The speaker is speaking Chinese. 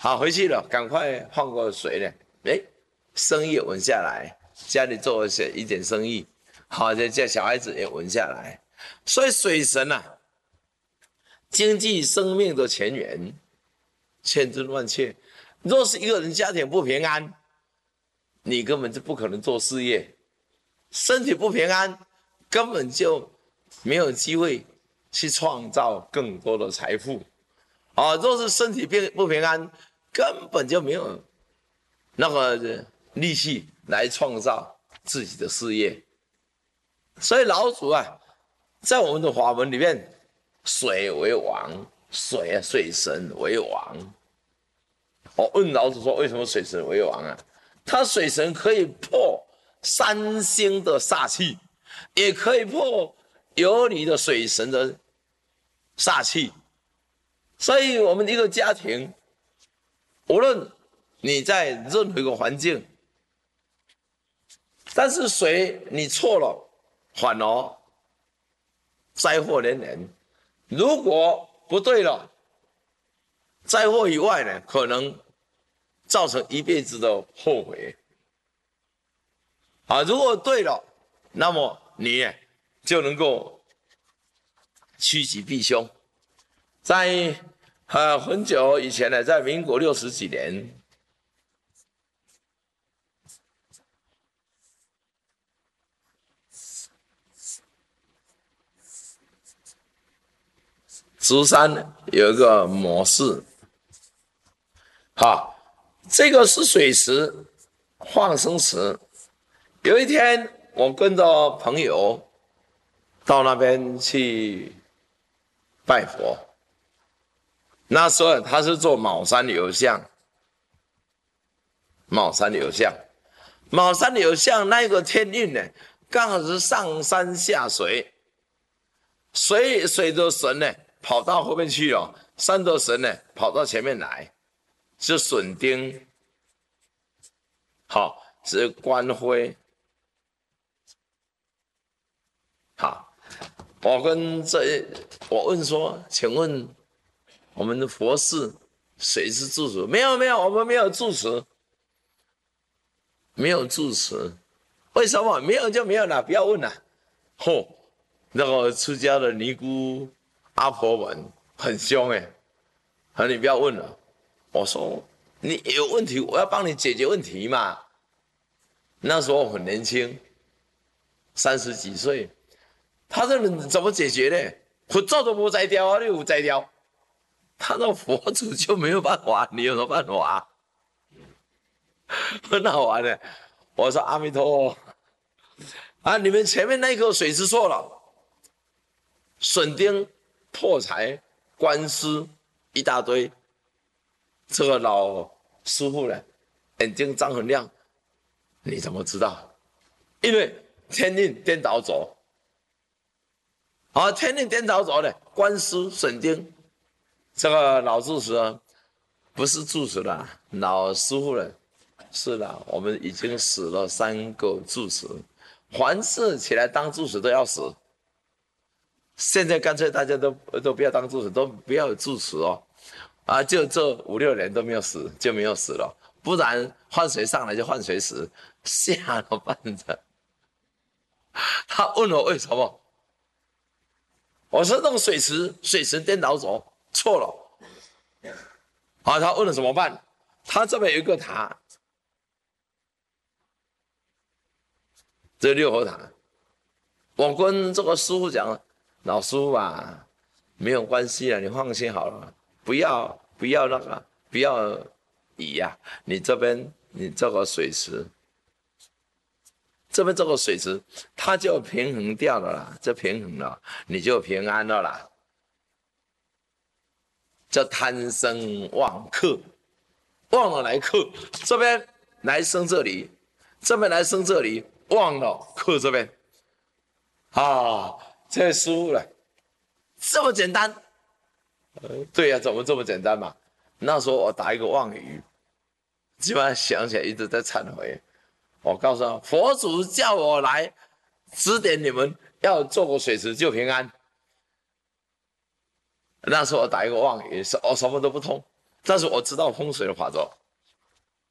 好，回去了，赶快换个水呢。哎，生意也稳下来，家里做一点生意，好，这小孩子也稳下来。所以水神啊，经济生命的泉源，千真万确。若是一个人家庭不平安，你根本就不可能做事业，身体不平安，根本就没有机会去创造更多的财富。若是身体不平安，根本就没有那个力气来创造自己的事业。所以老祖啊，在我们的法门里面，水为王，水神为王。我问老祖说，为什么水神为王啊？他水神可以破三星的煞气，也可以破有你的水神的煞气。所以我们一个家庭，无论你在任何一个环境，但是水你错了，反而灾祸连连。如果不对了，灾祸以外呢，可能造成一辈子的后悔。如果对了，那么你就能够趋吉避凶。在很久以前呢，在民国60几年，竹山有一个模式，这个是水池放生池。有一天，我跟着朋友到那边去拜佛。那时候他是做卯山有相，卯山有相那个天运呢，刚好是上山下水，水的神呢跑到后面去了，山的神呢跑到前面来，是损丁，是官徽。我问说，请问我们的佛寺谁是住持？没有，我们没有住持，没有住持。为什么？没有就没有了，不要问了。那个出家的尼姑阿婆们很凶你不要问了。我说你有问题，我要帮你解决问题嘛。那时候我很年轻，30几岁。他这人怎么解决呢？佛祖都没摘掉啊，你有摘掉？他那佛祖就没有办法，你有什么办法？很好玩的。我说阿弥陀佛你们前面那颗水是错了，损丁破财官司一大堆。这个老师傅呢，眼睛张很亮，你怎么知道？因为天运颠倒走。天运颠倒走的官司损丁，这个老住持不是住持了，老师傅了。是的，我们已经死了3个住持，凡是起来当住持都要死。现在干脆大家都不要当住持，都不要有住持就这5、6年都没有死，就没有死了。不然换谁上来就换谁死，吓了半着。他问我为什么？我说那个水池颠倒走错了。他问了怎么办？他这边有一个塔，这6合塔。我跟这个师傅讲，老师傅啊，没有关系了，你放心好了，不要那个，不要移呀。你这边你这个水池，这边这个水池，它就平衡掉了啦，就平衡了，你就平安了啦。叫贪生忘克，忘了来克，这边来生这里，这边来生这里，忘了克这边。这师傅了，这么简单？对呀，怎么这么简单嘛？那时候我打一个妄语，基本上想起来一直在忏悔。我告诉他，佛祖叫我来指点你们，要做个水池就平安。那时候我打一个妄语，什么都不通。 但是我知道风水的法则，